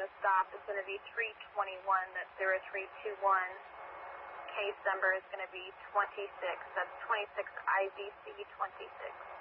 the stop is going to be 321. That's 0321. Case number is going to be 26. That's 26 IVC 26.